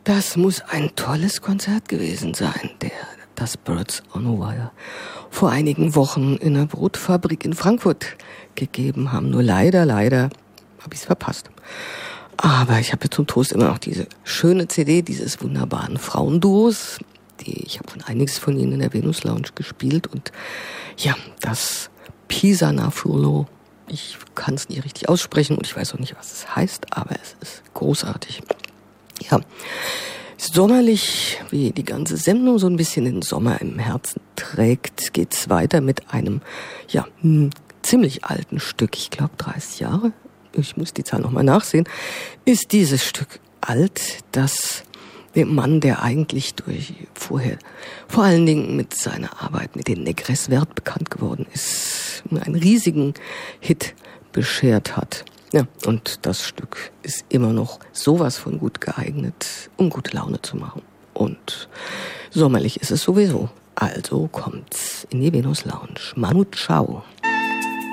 Das muss ein tolles Konzert gewesen sein, das Birds on a Wire vor einigen Wochen in einer Brotfabrik in Frankfurt gegeben haben. Nur leider habe ich es verpasst. Aber ich habe zum Trost immer noch diese schöne CD dieses wunderbaren Frauenduos. Ich habe einiges von ihnen in der Venus Lounge gespielt. Und ja, das Pisana Furlo, ich kann es nicht richtig aussprechen und ich weiß auch nicht, was es heißt, aber es ist großartig. Ja, sommerlich, wie die ganze Sendung so ein bisschen den Sommer im Herzen trägt, geht's weiter mit einem, ziemlich alten Stück. Ich glaube 30 Jahre, ich muss die Zahl nochmal nachsehen, ist dieses Stück alt, das dem Mann, der eigentlich vorher vor allen Dingen mit seiner Arbeit mit den Negres Verts bekannt geworden ist, einen riesigen Hit beschert hat. Ja, und das Stück ist immer noch sowas von gut geeignet, um gute Laune zu machen. Und sommerlich ist es sowieso. Also kommt's in die Venus Lounge. Manu Chao.